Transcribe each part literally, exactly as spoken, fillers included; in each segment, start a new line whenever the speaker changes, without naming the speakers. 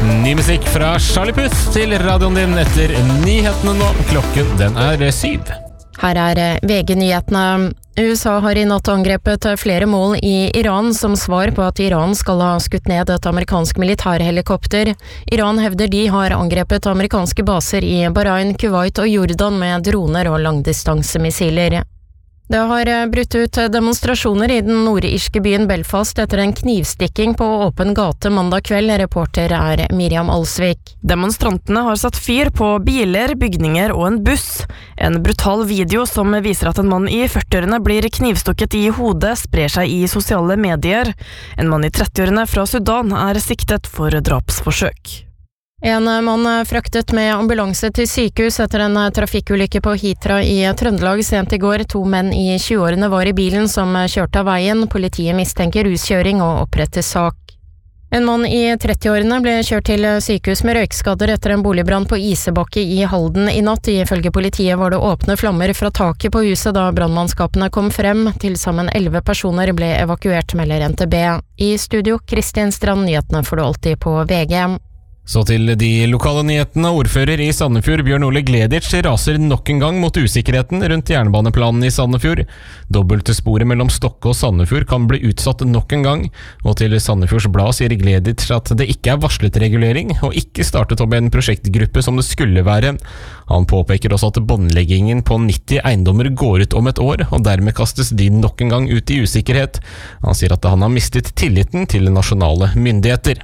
Ny musikk fra Charlie Puth til radioen din etter nyhetene nå. Klokken den er syv.
Her er V G-nyhetene. U S A har i natt angrepet flere mål i Iran som svar på at Iran skal ha skutt ned et amerikansk militærhelikopter. Iran hevder de har angrepet amerikanske baser i Bahrain, Kuwait og Jordan med droner og langdistansemissiler. Det har brutt ut demonstrasjoner i den nordirske byen Belfast etter en knivstikking på åpen gate mandag kveld. Reporter er Miriam Alsvik.
Demonstrantene har satt fyr på biler, bygninger og en buss. En brutal video som viser at en mann i førtiårene blir knivstukket i hodet, sprer seg i sosiale medier. En mann i trettiårene fra Sudan er siktet for drapsforsøk.
En mann fraktet med ambulanse til sykehus etter en trafikkulykke på Hitra i Trøndelag sent i går. To menn i tjueårene var i bilen som kjørte av veien. Politiet mistenker ruskjøring og oppretter sak. En mann i trettiårene ble kjørt til sykehus med røykskader etter en boligbrann på Isebakke i Halden i natt. Ifølge politiet var det åpne flammer fra taket på huset da brannmannskapene kom frem. Til sammen elleve personer ble evakuert, melder N T B. I studio, Kristin Strand, nyhetene får du alltid på V G.
Så til de lokale nyhetene. Ordfører i Sandefjord, Bjørn Ole Gleditsch, raser nok en gang mot usikkerheten rundt jernbaneplanen i Sandefjord. Dobbeltsporet mellom Stokke og Sandefjord kan bli utsatt nok en gang, og til Sandefjords Blad sier Gleditsch at det ikke er varslet regulering, og ikke startet opp en prosjektgruppe som det skulle være. Han påpeker også at båndleggingen på nitti eiendommer går ut om et år, og dermed kastes de nok en gang ut i usikkerhet. Han sier at han har mistet tilliten til nasjonale myndigheter.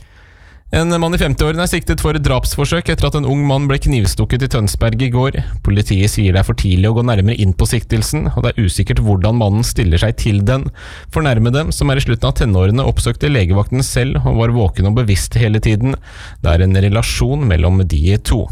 En mann i femtiårene er siktet for drapsforsøk etter at en ung mann ble knivstukket i Tønsberg i går. Politiet sier det er for tidlig å gå nærmere inn på siktelsen, og det er usikkert hvordan mannen stiller seg til den. Fornærmede, som er i slutten av tenårene, oppsøkte legevakten selv og var våken og bevisst hele tiden. Det er en relasjon mellom de to.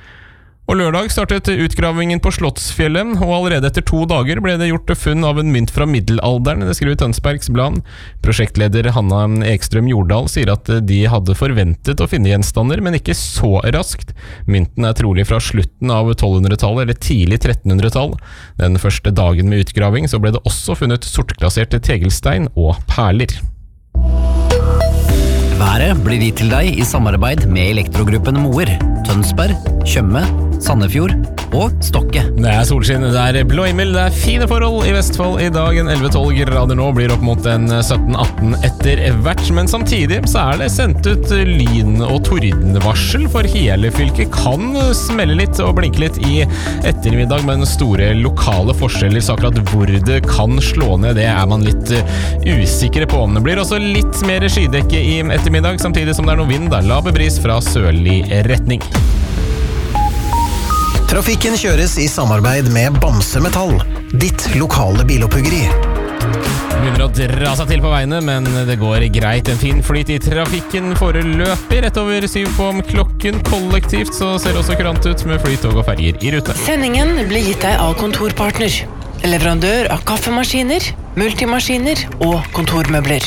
Og lørdag startet utgravingen på Slottsfjellet, og allerede etter to dager ble det gjort funn av en mynt fra middelalderen, det skriver Tønsbergs Blad. Prosjektleder Hanna Ekstrøm Jordal sier at de hadde forventet å finne gjenstander, men ikke så raskt. Mynten er trolig fra slutten av tolvhundretallet eller tidlig trettenhundretall. Den første dagen med utgraving så ble det også funnet sortklasserte tegelstein og perler.
Været blir gitt til deg i samarbeid med Elektrogruppen Moer, Tønsberg, Tjøme, Sandefjord og Stokke.
Det er solskinn, det er blå himmel, det er fine forhold i Vestfold i dag. En elleve tolv grader nå, blir opp mot en sytten atten etter hvert. Men samtidig så er det sendt ut lyn- og tordenvarsel for hele fylket. Kan smelle litt og blinke litt i ettermiddag, men store lokale forskjeller, så akkurat hvor det kan slå ned, det er man litt usikre på. Det blir også litt mer skydekke i ettermiddag, samtidig som det er noe vind, da laber bris fra sørlig retning.
Trafikken kjøres i samarbeid med Bamse Metall, ditt lokale biloppuggeri.
Begynner å dra seg til på veiene, men det går greit. En fin flyt i trafikken foreløpig. Rett over syv på om klokken. Kollektivt så ser det også kurant ut med flytog og ferger i rute.
Sendingen blir gitt deg av Kontorpartner, leverandør av kaffemaskiner, multimaskiner og kontormøbler.